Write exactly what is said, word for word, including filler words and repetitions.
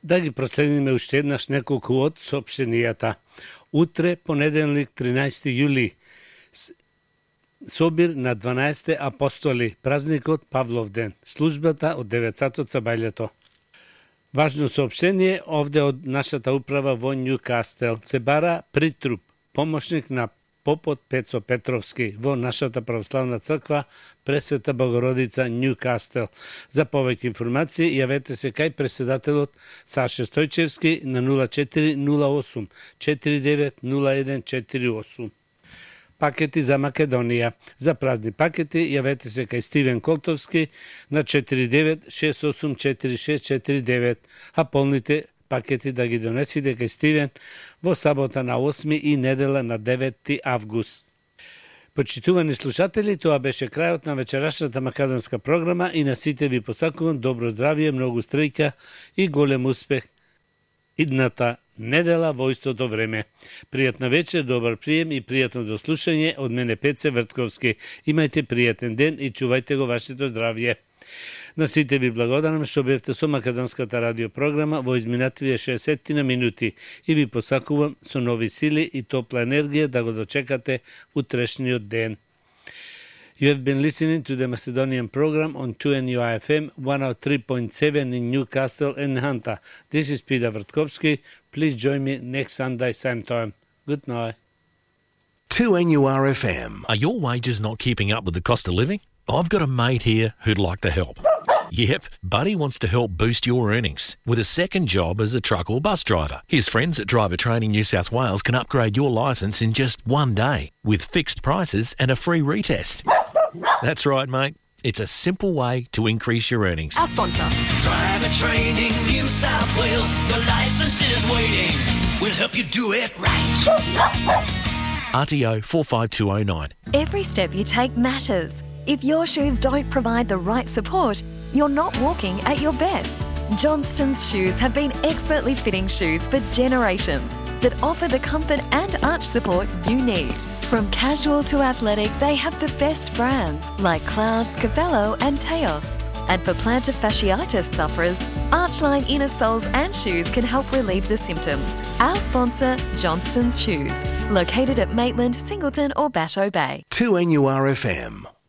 Да ги проследиме уште еднаш неколку од соопштенијата. Утре, понеделник, тринаесети јули, собир на дванаесетте апостоли, празникот Павлов ден, службата од девет сати со бајлето. Важно соопштение овде од нашата управа во Нјукастел. Се бара притруп, помошник на попот Пецо Петровски во нашата православна црква Пресвета Богородица Нјукастел. За повеќе информации јавете се кај председателот Саше Стојчевски на нула четири нула осум четири девет нула еден четири осум. Пакети за Македонија. За празни пакети јавете се кај Стивен Колтовски на четири девет шест осум четири шест четири девет, а полните пакети да ги донесите кај Стивен во сабота на осми и недела на деветти август. Почитувани слушатели, тоа беше крајот на вечерашната македонска програма и на сите ви посакувам добро здравје, многу среќа и голем успех идната недела во истото време. Пријатна вечер, добар прием и пријатно дослушање од мене Пеце Вртковски. Имајте пријатен ден и чувајте го вашето здравје. На сите ви благодарам што бевте со македонската радиопрограма во изминативе шеесет на минути и ви посакувам со нови сили и топла енергија да го дочекате утрешниот ден. You have been listening to the Macedonian program on two N U I F M one oh three point seven in Newcastle and Hunter. This is Peter Vrtkovski. Please join me next Sunday same time. Good night. two N U R F M. Are your wages not keeping up with the cost of living? I've got a mate here who'd like to help. Yep, Buddy wants to help boost your earnings with a second job as a truck or bus driver. His friends at Driver Training New South Wales can upgrade your licence in just one day with fixed prices and a free retest. That's right, mate. It's a simple way to increase your earnings. Our sponsor. Driver Training New South Wales. Your licence is waiting. We'll help you do it right. R T O four five two oh nine. Every step you take matters. If your shoes don't provide the right support, you're not walking at your best. Johnston's Shoes have been expertly fitting shoes for generations that offer the comfort and arch support you need. From casual to athletic, they have the best brands like Clouds, Cabello and Teos. And for plantar fasciitis sufferers, Archline inner soles and shoes can help relieve the symptoms. Our sponsor, Johnston's Shoes, located at Maitland, Singleton or Batteau Bay. two N U R F M.